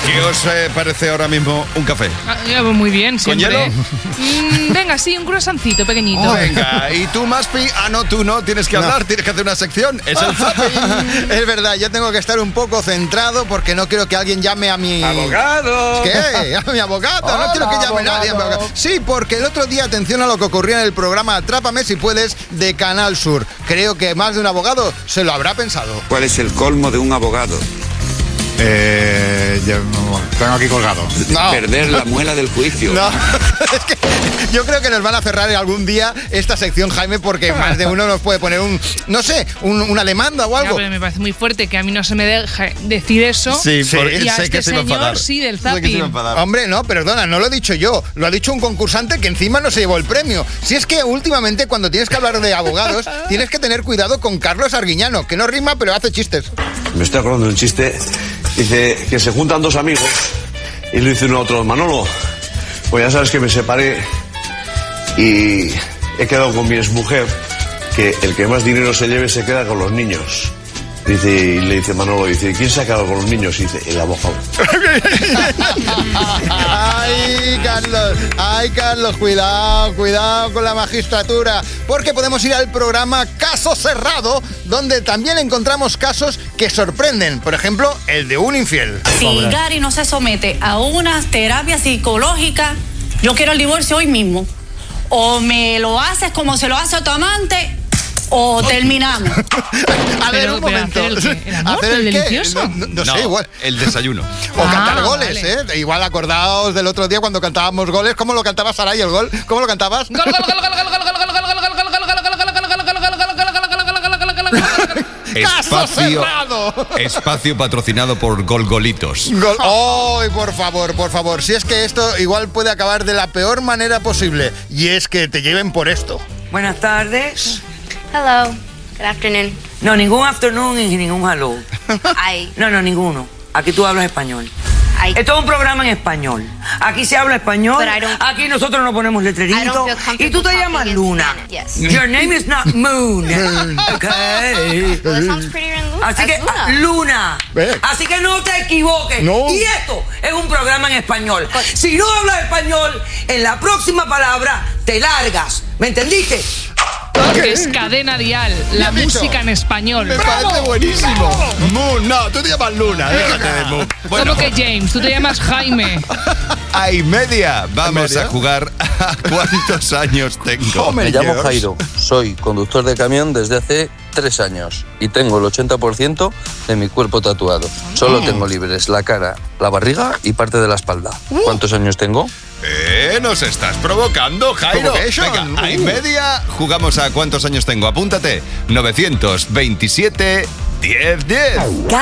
¿Qué os parece ahora mismo un café? Muy bien, siempre. ¿Con hielo? Venga, sí, un croissancito pequeñito. Venga, ¿y tú, Maspi? No, tú no, tienes que hablar, tienes que hacer una sección. Es el zapping. Es verdad, yo tengo que estar un poco centrado porque no quiero que alguien llame a mi... ¡Abogado! ¿Qué? A mi abogado. Hola, no quiero que llame nadie a mi abogado. Sí, porque el otro día, atención a lo que ocurría en el programa Atrápame si puedes de Canal Sur. Creo que más de un abogado se lo habrá pensado. ¿Cuál es el colmo de un abogado? Tengo aquí colgado. No. Perder la muela del juicio. No, es que yo creo que nos van a cerrar algún día esta sección, Jaime, porque más de uno nos puede poner una demanda o algo. Pero me parece muy fuerte que a mí no se me deje decir eso. Sí, Y a sé este que se va a señor enfadar. sí, del Sé que se va a zapping. enfadar. Hombre, no, perdona, no lo he dicho yo. Lo ha dicho un concursante que encima no se llevó el premio. Si es que últimamente cuando tienes que hablar de abogados, tienes que tener cuidado con Carlos Arguiñano, que no rima pero hace chistes. Me estoy acordando de un chiste. Dice que se juntan dos amigos y le dice uno a otro: Manolo, pues ya sabes que me separé y he quedado con mi exmujer, que el que más dinero se lleve se queda con los niños. Dice, y le dice Manolo, dice: ¿quién se ha quedado con los niños? Y dice: el abogado. Ay, Carlos, cuidado con la magistratura, porque podemos ir al programa Caso Cerrado, donde también encontramos casos que sorprenden. Por ejemplo, el de un infiel. Si Gary no se somete a una terapia psicológica, yo quiero el divorcio hoy mismo. O me lo haces como se lo hace a tu amante, o terminamos. A ver, un momento. ¿Hacer el delicioso? No sé, igual. El desayuno. O cantar goles, vale. Igual acordaos del otro día cuando cantábamos goles. ¿Cómo lo cantabas, Saray, el gol? ¿Cómo lo cantabas? Gol, gol, gol, gol, gol, gol, gol, gol, gol, gol, gol, gol, Espacio patrocinado por Golgolitos. ¡Ay, por favor! Si es que esto igual puede acabar de la peor manera posible, y es que te lleven por esto. Buenas tardes. Hello. Good afternoon. No, ningún afternoon y ningún hello. I. No, ninguno. Aquí tú hablas español. I. Esto es un programa en español. Aquí se habla español. But I don't- Aquí nosotros no ponemos I letreritos. don't feel comfortable Y tú te llamas talking in Luna. Spanish. Yes. Your name is not Moon. Okay. Well, it sounds prettier in Luna. Así que, As Luna. Luna. Así que no te equivoques. No. Y esto es un programa en español. Si no hablas español, en la próxima palabra te largas. ¿Me entendiste? Que es Cadena Dial, la Bien música dicho. en español. Me parece buenísimo. Moon, no, tú te llamas Luna, déjate de Moon. ¿Cómo que James? Tú te llamas Jaime. A y media vamos media? a jugar a ¿cuántos años tengo? Me llamo Jairo, soy conductor de camión desde hace 3 años y tengo el 80% de mi cuerpo tatuado. Solo tengo libres la cara, la barriga y parte de la espalda. ¿Cuántos años tengo? Nos estás provocando, Jairo. Provocation. Venga, a y media jugamos a ¿cuántos años tengo? Apúntate. 927 1010.